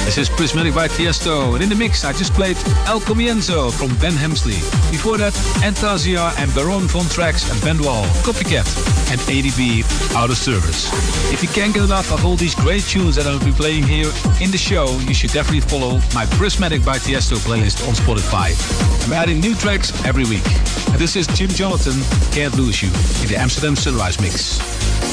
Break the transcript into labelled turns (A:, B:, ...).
A: This is Prismatic by Tiesto, and in the mix I just played El Comienzo from Ben Hemsley. Before that, Antasia and Baron von Trax and Bendwall, Copycat, and ADB, Out of Service. If you can't get enough of all these great tunes that I'll be playing here in the show, you should definitely follow my Prismatic by Tiesto playlist on Spotify. I'm adding new tracks every week. And this is Jim Jonathan, Can't Lose You, in the Amsterdam Sunrise mix.